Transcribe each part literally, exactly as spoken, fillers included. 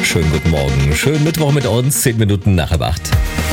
Schönen guten Morgen. Schönen Mittwoch mit uns. Zehn Minuten nach halb acht.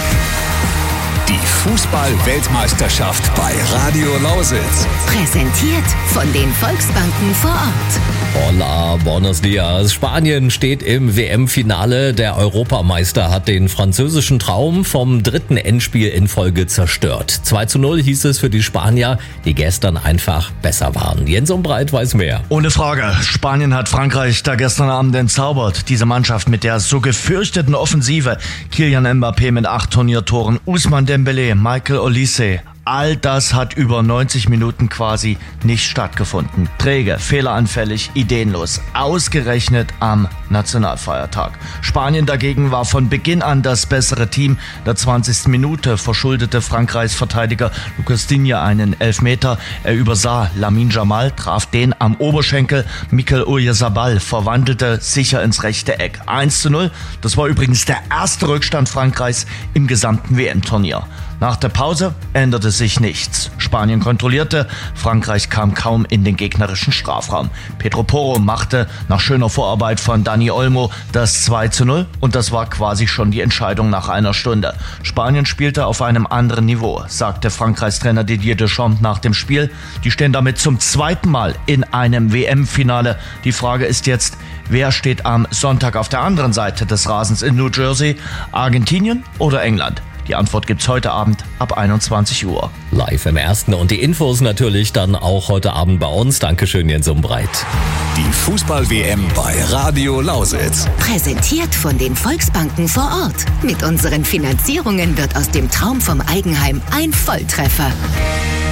Die Fußball-Weltmeisterschaft bei Radio Lausitz. Präsentiert von den Volksbanken vor Ort. Hola, buenos dias. Spanien steht im W M-Finale. Der Europameister hat den französischen Traum vom dritten Endspiel in Folge zerstört. zwei zu null hieß es für die Spanier, die gestern einfach besser waren. Jens Umbreit weiß mehr. Ohne Frage. Spanien hat Frankreich da gestern Abend entzaubert. Diese Mannschaft mit der so gefürchteten Offensive. Kylian Mbappé mit acht Turniertoren, Ousmane Dembélé, Michael Olise. All das hat über neunzig Minuten quasi nicht stattgefunden. Träge, fehleranfällig, ideenlos. Ausgerechnet am Nationalfeiertag. Spanien dagegen war von Beginn an das bessere Team. In der zwanzigsten Minute verschuldete Frankreichs Verteidiger Lucas Digne einen Elfmeter. Er übersah Lamine Yamal, traf den am Oberschenkel. Mikel Oyarzabal verwandelte sicher ins rechte Eck. eins zu null. Das war übrigens der erste Rückstand Frankreichs im gesamten W M-Turnier. Nach der Pause änderte sich nichts. Spanien kontrollierte, Frankreich kam kaum in den gegnerischen Strafraum. Pedro Porro machte nach schöner Vorarbeit von Dani Olmo das zwei zu null und das war quasi schon die Entscheidung nach einer Stunde. Spanien spielte auf einem anderen Niveau, sagte Frankreichs Trainer Didier Deschamps nach dem Spiel. Die stehen damit zum zweiten Mal in einem W M-Finale. Die Frage ist jetzt, wer steht am Sonntag auf der anderen Seite des Rasens in New Jersey? Argentinien oder England? Die Antwort gibt's heute Abend ab einundzwanzig Uhr. Live im Ersten und die Infos natürlich dann auch heute Abend bei uns. Dankeschön, Jens Umbreit. Die Fußball-W M bei Radio Lausitz. Präsentiert von den Volksbanken vor Ort. Mit unseren Finanzierungen wird aus dem Traum vom Eigenheim ein Volltreffer.